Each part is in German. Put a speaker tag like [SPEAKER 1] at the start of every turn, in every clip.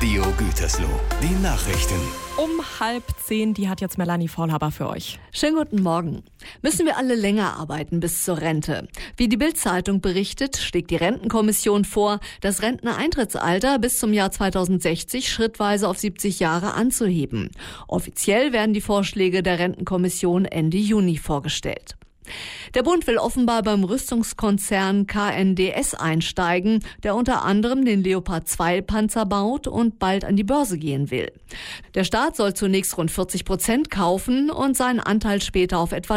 [SPEAKER 1] Radio Gütersloh. Die Nachrichten.
[SPEAKER 2] Um 9:30, die hat jetzt Melanie Faulhaber für euch.
[SPEAKER 3] Schönen guten Morgen. Müssen wir alle länger arbeiten bis zur Rente? Wie die Bild-Zeitung berichtet, schlägt die Rentenkommission vor, das Renteneintrittsalter bis zum Jahr 2060 schrittweise auf 70 Jahre anzuheben. Offiziell werden die Vorschläge der Rentenkommission Ende Juni vorgestellt. Der Bund will offenbar beim Rüstungskonzern KNDS einsteigen, der unter anderem den Leopard 2 Panzer baut und bald an die Börse gehen will. Der Staat soll zunächst rund 40% kaufen und seinen Anteil später auf etwa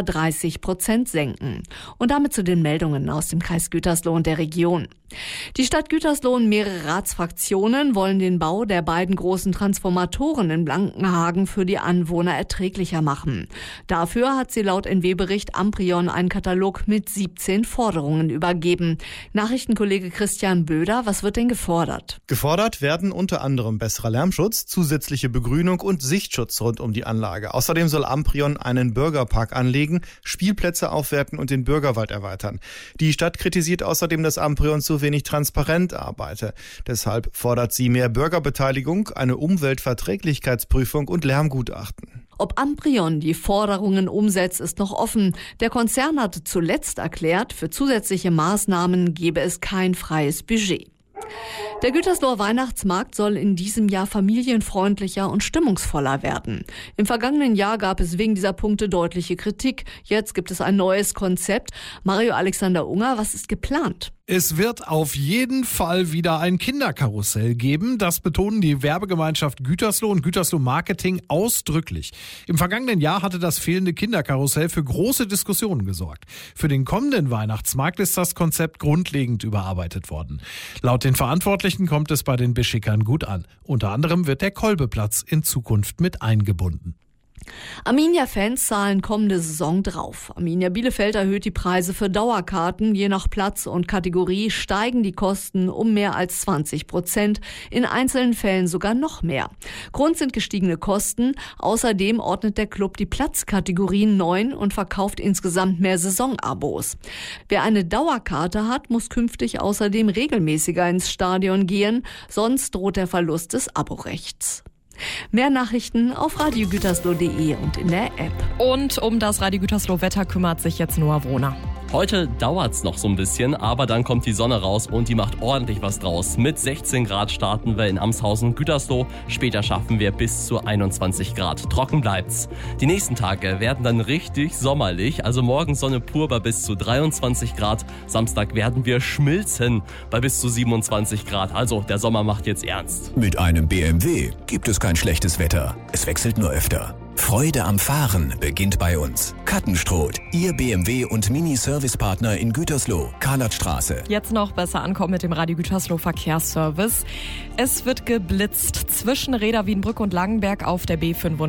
[SPEAKER 3] 30% senken. Und damit zu den Meldungen aus dem Kreis Gütersloh und der Region. Die Stadt Gütersloh und mehrere Ratsfraktionen wollen den Bau der beiden großen Transformatoren in Blankenhagen für die Anwohner erträglicher machen. Dafür hat sie laut NW-Bericht Amprion einen Katalog mit 17 Forderungen übergeben. Nachrichtenkollege Christian Böder, was wird denn gefordert?
[SPEAKER 4] Gefordert werden unter anderem besserer Lärmschutz, zusätzliche Begrünung und Sichtschutz rund um die Anlage. Außerdem soll Amprion einen Bürgerpark anlegen, Spielplätze aufwerten und den Bürgerwald erweitern. Die Stadt kritisiert außerdem, dass Amprion zu wenig transparent arbeite. Deshalb fordert sie mehr Bürgerbeteiligung, eine Umweltverträglichkeitsprüfung und Lärmgutachten.
[SPEAKER 3] Ob Amprion die Forderungen umsetzt, ist noch offen. Der Konzern hatte zuletzt erklärt, für zusätzliche Maßnahmen gebe es kein freies Budget. Der Gütersloher Weihnachtsmarkt soll in diesem Jahr familienfreundlicher und stimmungsvoller werden. Im vergangenen Jahr gab es wegen dieser Punkte deutliche Kritik. Jetzt gibt es ein neues Konzept. Mario Alexander Unger, was ist geplant?
[SPEAKER 5] Es wird auf jeden Fall wieder ein Kinderkarussell geben. Das betonen die Werbegemeinschaft Gütersloh und Gütersloh Marketing ausdrücklich. Im vergangenen Jahr hatte das fehlende Kinderkarussell für große Diskussionen gesorgt. Für den kommenden Weihnachtsmarkt ist das Konzept grundlegend überarbeitet worden. Laut den Verantwortlichen kommt es bei den Beschickern gut an. Unter anderem wird der Kolbeplatz in Zukunft mit eingebunden.
[SPEAKER 3] Arminia-Fans zahlen kommende Saison drauf. Arminia Bielefeld erhöht die Preise für Dauerkarten. Je nach Platz und Kategorie steigen die Kosten um mehr als 20%, in einzelnen Fällen sogar noch mehr. Grund sind gestiegene Kosten. Außerdem ordnet der Club die Platzkategorien neu und verkauft insgesamt mehr Saisonabos. Wer eine Dauerkarte hat, muss künftig außerdem regelmäßiger ins Stadion gehen, sonst droht der Verlust des Aborechts. Mehr Nachrichten auf radiogütersloh.de und in der App.
[SPEAKER 2] Und um das Radio Gütersloh Wetter kümmert sich jetzt Noah Wohner.
[SPEAKER 6] Heute dauert's noch so ein bisschen, aber dann kommt die Sonne raus und die macht ordentlich was draus. Mit 16 Grad starten wir in Amshausen-Gütersloh. Später schaffen wir bis zu 21 Grad. Trocken bleibt's. Die nächsten Tage werden dann richtig sommerlich. Also morgen Sonne pur bei bis zu 23 Grad. Samstag werden wir schmilzen bei bis zu 27 Grad. Also der Sommer macht jetzt ernst.
[SPEAKER 1] Mit einem BMW gibt es kein schlechtes Wetter. Es wechselt nur öfter. Freude am Fahren beginnt bei uns. Kattenstroth, Ihr BMW- und Mini-Service-Partner in Gütersloh, Karlatstraße.
[SPEAKER 2] Jetzt noch besser ankommen mit dem Radio Gütersloh Verkehrsservice. Es wird geblitzt zwischen Reda Wiedenbrück und Langenberg auf der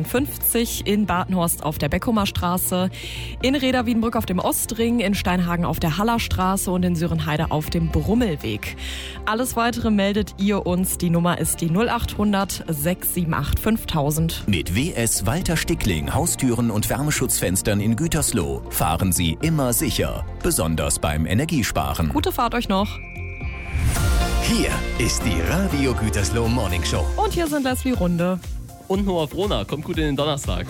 [SPEAKER 2] B55, in Badenhorst auf der Beckumer Straße, in Reda Wiedenbrück auf dem Ostring, in Steinhagen auf der Hallerstraße und in Sörenheide auf dem Brummelweg. Alles weitere meldet ihr uns. Die Nummer ist die 0800 678 5000.
[SPEAKER 1] Mit WS Walter Stickling, Haustüren und Wärmeschutzfenstern in Gütersloh fahren Sie immer sicher, besonders beim Energiesparen.
[SPEAKER 2] Gute Fahrt euch noch.
[SPEAKER 1] Hier ist die Radio Gütersloh Morning Show.
[SPEAKER 2] Und hier sind Leslie Runde.
[SPEAKER 6] Und Noah Wohner kommt gut in den Donnerstag.